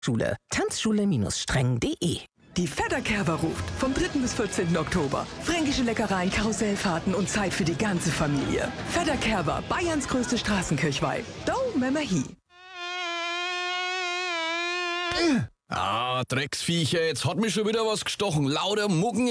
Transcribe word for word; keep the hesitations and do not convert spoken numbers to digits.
Schule. Tanzschule Streng punkt de. Die Fedderkerber ruft vom dritten bis vierzehnten Oktober. Fränkische Leckereien, Karussellfahrten und Zeit für die ganze Familie. Fedderkerber, Bayerns größte Straßenkirchweih. Do Memmer Hi. Ah, Drecksviecher, jetzt hat mich schon wieder was gestochen. Lauter Mucken